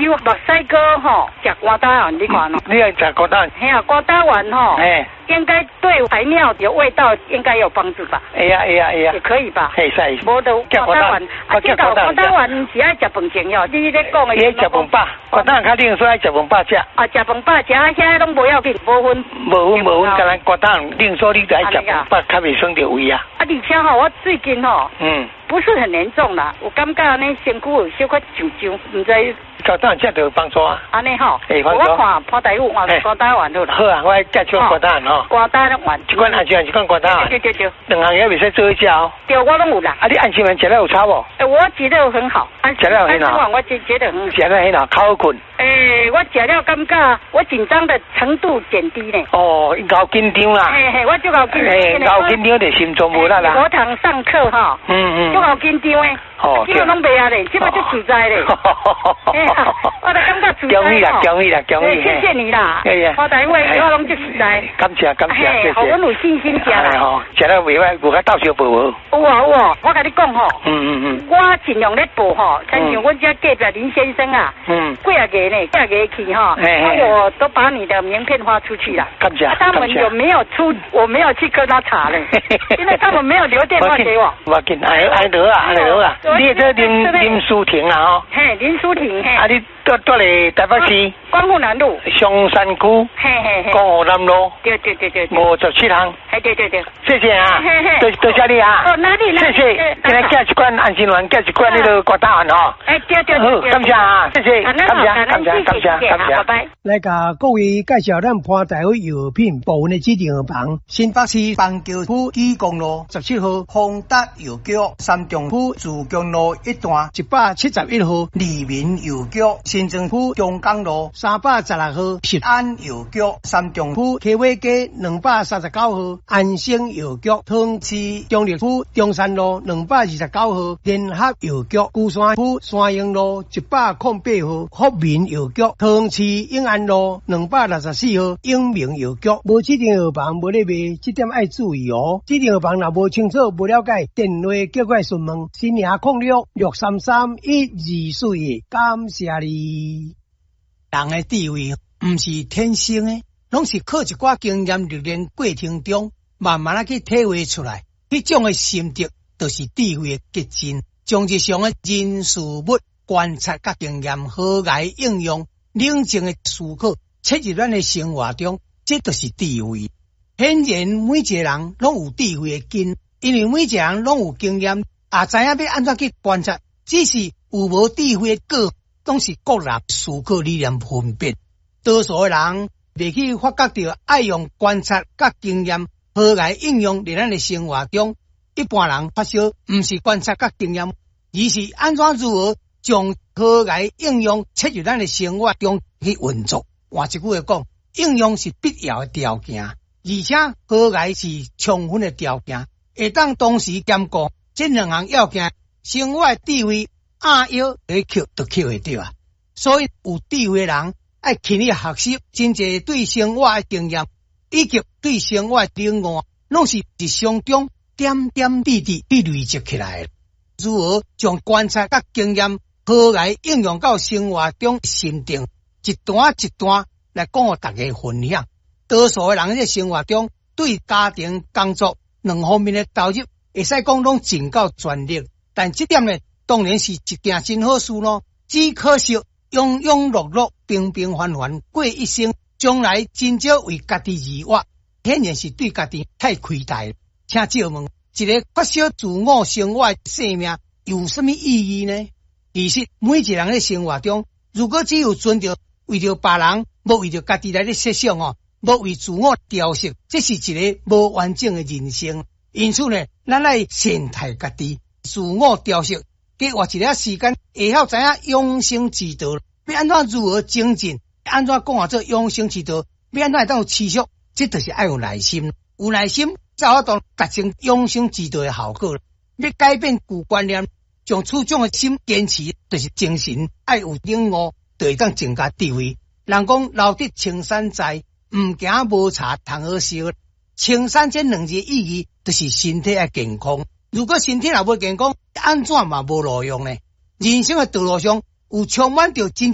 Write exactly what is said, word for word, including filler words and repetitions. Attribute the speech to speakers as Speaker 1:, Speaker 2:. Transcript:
Speaker 1: 有目屎哥吼，食瓜打丸，你看喏。
Speaker 2: 你要食瓜打丸？
Speaker 1: 嘿啊，瓜打丸吼，
Speaker 2: 哎，
Speaker 1: 应该对排尿的味道应该有帮助吧？
Speaker 2: 哎呀哎呀哎呀，
Speaker 1: 也可以吧？
Speaker 2: 嘿，是。
Speaker 1: 无就瓜打丸，啊，这个瓜打丸是爱食饭前哦，你咧讲的。
Speaker 2: 伊食饭饱，瓜打丸较冷，所以爱食饭饱食。
Speaker 1: 啊，食饭饱食啊，遐拢无要紧，无分。
Speaker 2: 无分无分，干咱瓜打丸冷，所以你就爱食饭饱，较袂酸着胃啊。
Speaker 1: 啊，而且吼，我最近吼，
Speaker 2: 嗯，
Speaker 1: 不是很严重啦，我感觉安尼身躯有小可痒痒，唔知。
Speaker 2: 瓜打丸食就有帮助啊。
Speaker 1: 安尼吼，
Speaker 2: 我
Speaker 1: 看破大夫换瓜打丸好啦。
Speaker 2: 好啊，我介绍瓜打丸吼。
Speaker 1: 瓜打丸，
Speaker 2: 一罐安心丸，一罐瓜打丸。
Speaker 1: 对对对。
Speaker 2: 两样也袂使做一食哦。
Speaker 1: 对，我拢有啦。
Speaker 2: 啊，你安心丸食了有差无？
Speaker 1: 诶，我觉得很好。
Speaker 2: 食了很好。
Speaker 1: 安心丸我觉觉得很好。
Speaker 2: 食了很好，较好困。
Speaker 1: 诶，我食了感觉我紧张的程度减低呢。
Speaker 2: 哦，够紧张啦。
Speaker 1: 嘿嘿，我就够紧张。
Speaker 2: 嘿，够紧张就心脏无力啦。
Speaker 1: 课堂上课哈。嗯嗯。就够紧张诶。哦。基本拢袂啊咧，基本就自在咧。我就感觉自在。恭喜啦，
Speaker 2: 恭喜啦，恭喜！
Speaker 1: 谢谢你啦。哎呀。我单位我拢就自在。
Speaker 2: 感谢感谢，谢谢。
Speaker 1: 好，我有信心食啦。
Speaker 2: 吼，食了袂歹，有较斗小报无？
Speaker 1: 有啊有啊，我甲你讲吼。
Speaker 2: 嗯嗯嗯。
Speaker 1: 我尽量咧报吼，像像阮家隔壁林先生啊。嗯。几啊个呢？几啊个去哈。那我都把你的名片发出去了。
Speaker 2: 感谢。
Speaker 1: 他们有没有出？我没有去跟他查嘞，因为他们没有留电话给我。
Speaker 2: 我紧，爱爱得啊，爱得啊。你这林林淑婷啊吼。
Speaker 1: 嘿，林淑婷嘿。
Speaker 2: 啊，你住住咧台北市？
Speaker 1: 光复南路。
Speaker 2: 松山区。
Speaker 1: 嘿嘿嘿。
Speaker 2: 光复南路。
Speaker 1: 对对对对。
Speaker 2: 五十七行。
Speaker 1: 哎对对对。
Speaker 2: 谢谢啊。
Speaker 1: 嘿嘿。
Speaker 2: 多多谢你啊。
Speaker 1: 哦，哪里哪里？
Speaker 2: 谢谢。今日寄一罐安心丸，寄一罐那个瓜打丸吼。
Speaker 1: 哎对对对。
Speaker 2: 好，感谢啊，谢谢，感谢感谢感谢感谢。
Speaker 1: 拜拜。
Speaker 3: 来甲各位介绍咱潘大伟药品部分的指定药房，新北市邦桥区基公路十七号丰达药局，三重区自强路一段一百七十一号利民药局，新庄区中港路三百十六号实安药局，三重区溪尾街两百三十九号安生药局，汤市中立区中山路两百二十九号联合药局，鼓山区山阳路一百零八号福民药局，汤市永安路两百六十四号永明药局。无指定药房无咧卖，这点爱注意哦。指定药房若无清楚、无了解，电话叫我询问。新营零六六三三一二四一，感谢你。人的智慧唔是天生的，拢是靠一寡经验历练过程中，慢慢啊去体会出来。迄种的心得，就是智慧的结晶。将日常的人事物观察甲经验好来应用，冷静的思考，切入咱的生活中，这就是智慧。显然，每一个人拢有智慧的根，因为每一个人拢有经验，也知影要安怎去观察。只是有无智慧的果，拢是各人思考理念分别。多数的人未去发觉到爱用观察甲经验好来应用伫咱的生活中。一般人发烧，毋是观察甲经验，而是安怎如何将好来应用切入咱的生活中去运作。换一句话讲，应用是必要的条件，而且好来是充分的条件，会当同时兼顾这两项要件。生活的智慧按要来扣就扣会到啊。所以有智慧的人爱勤力学习，真侪对生活的经验以及对生活的领悟，拢是日常中点点滴滴去累积起来的。如何将观察甲经验好来应用到生活中心定，一段一段来讲互大家分享。多数的人在生活中对家庭、工作两方面的投入，会使讲拢尽够全力，但这点呢，当然是一件真好事咯。只可惜庸庸碌碌、平平凡凡过一生，将来真少为家己而活，显然是对家己太亏待了。请借问，一个缺少自我生活的生命有什么意义呢？其实每一个人在生活中，如果只有存着为着别人，无为着家己来咧设想哦，无为自我调色，这是一个无完整的人生。因此呢，咱来善待家己，自我调色，给活一个时间，会晓知影养生之道。要安怎如何精进？安怎讲啊？做养生之道，要安怎会当有持续？这就是要有耐心，有耐心才有法度达成养生之道的效果。要改变旧观念，将初衷的心坚持，就是精神爱有领悟，就会当增加智慧。人讲留得青山在，唔惊无茶通好烧。青山这两字意义，就是身体要健康。如果身体若无健康，安怎嘛无路用呢？人生的道路上有充满着真